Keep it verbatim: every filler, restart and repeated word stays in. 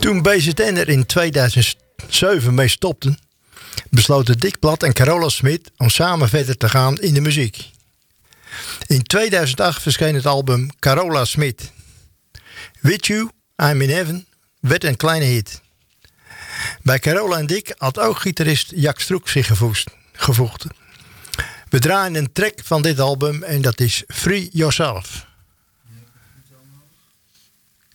Toen B Z N er in tweeduizend zeven mee stopten, besloten Dick Plat en Carola Smit om samen verder te gaan in de muziek. In tweeduizend acht verscheen het album Carola Smit. With You, I'm in Heaven werd een kleine hit. Bij Carola en Dick had ook gitarist Jack Stroek zich gevoegd. We draaien een track van dit album en dat is Free Yourself.